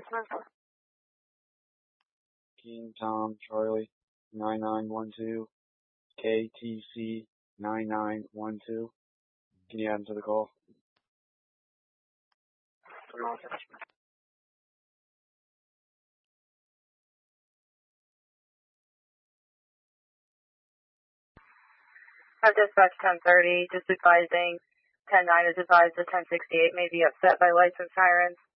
King Tom Charlie 9912 KTC 9912. Can you add him to the call? Have dispatch 1030, just advising 10-9 is advised that 1068 may be upset by lights and sirens.